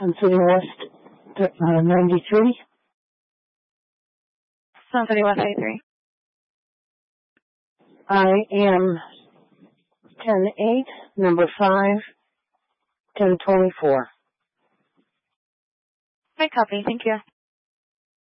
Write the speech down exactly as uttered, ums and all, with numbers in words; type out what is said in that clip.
on City West uh, ninety-three. Sun City West eighty-three. I am ten eight, number five, ten twenty-four. Right, copy. Thank you.